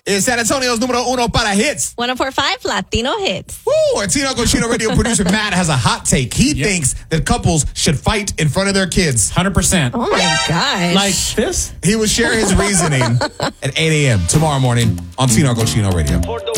is San Antonio's número uno para hits. 104.5 Latino Hits. Woo! Our Tino Cochino radio producer Matt has a hot take. He thinks that couples should fight in front of their kids. 100%. Oh my gosh. Like this? He will share his reasoning at 8 a.m. tomorrow morning on Tino Cochino Radio.